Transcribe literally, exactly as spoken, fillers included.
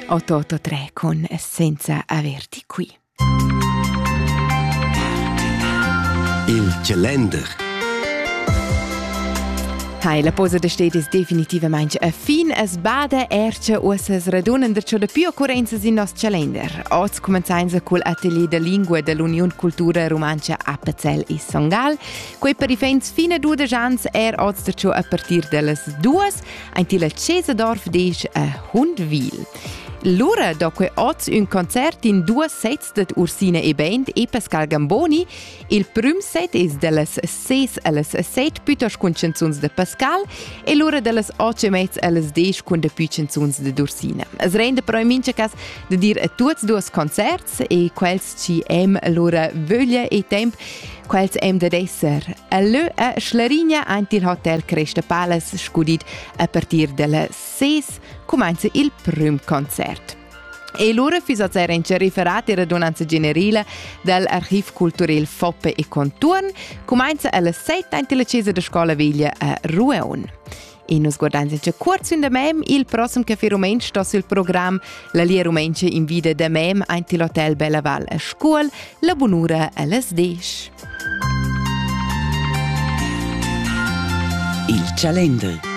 otto otto tre con Senza averti qui. Il calender. Hai, la posa de stet is definitivamente a fin as bada erce ussas radunan der de più occurrenzas in nos calender. Oz comenzainza col atelier de lingua dell'Union Cultura Romancia Appenzell e Songal. Quei per i fens fine due de jans er oz der a partir delles duas, ein tila Cesadorf desch a Hundwil. L'ora dopo oz un concert in due sets de Ursina e Band e Pascal Gamboni. Il prim set is delles ses alles set piuttosto con canzons de Pascal e l'ora delles oce mezz alles desch con de più canzons de Ursina. Es rende però in mince cas de dir a tuts duos concerts e quels ci em l'ora voglia e temp quels em de esser. A lö a Schlarigna ant il Hotel Cresta Palace scudit a partir delle ses comincia il prim concert. E l'ora fis a zerence referat e radunanza generale dell'Archiv Culturel Foppe e Contorn comincia alle sette ante la Chiesa de Scola Veglia a Rueon. E nos guardans in curz in da mem, il prossimo Café Rumensch sto sul programma la Lia Rumenche in vida da mem ante l'Hotel Bellaval a Scuol, la bonura alles desch. Il calender.